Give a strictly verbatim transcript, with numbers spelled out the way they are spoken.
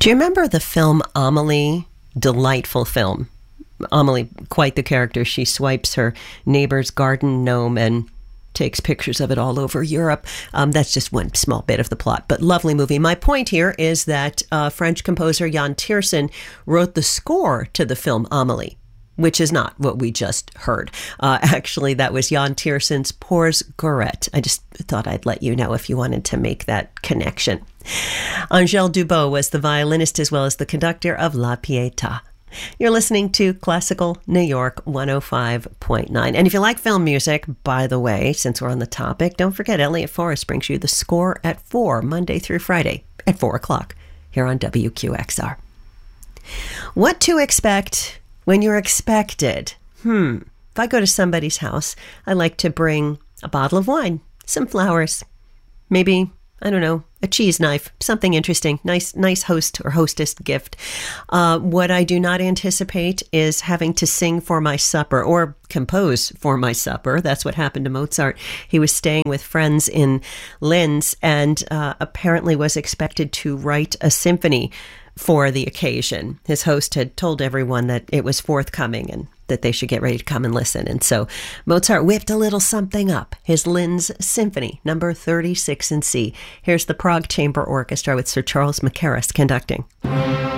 Do you remember the film Amelie? Delightful film. Amelie, quite the character. She swipes her neighbor's garden gnome and takes pictures of it all over Europe. Um, that's just one small bit of the plot, but lovely movie. My point here is that uh, French composer Jan Tiersen wrote the score to the film Amelie, which is not what we just heard. Uh, actually, that was Jan Tiersen's Pors Gorette. I just thought I'd let you know if you wanted to make that connection. Angèle Dubot was the violinist as well as the conductor of La Pietà. You're listening to Classical New York one oh five point nine. And if you like film music, by the way, since we're on the topic, don't forget Elliot Forrest brings you the score at four, Monday through Friday at four o'clock here on W Q X R. What to expect when you're expected? Hmm. If I go to somebody's house, I like to bring a bottle of wine, some flowers, maybe, I don't know, a cheese knife, something interesting, nice nice host or hostess gift. Uh, what I do not anticipate is having to sing for my supper or compose for my supper. That's what happened to Mozart. He was staying with friends in Linz and uh, apparently was expected to write a symphony for the occasion. His host had told everyone that it was forthcoming and that they should get ready to come and listen. And so Mozart whipped a little something up, his Linz Symphony, number thirty-six in C. Here's the Prague Chamber Orchestra with Sir Charles Mackerras conducting.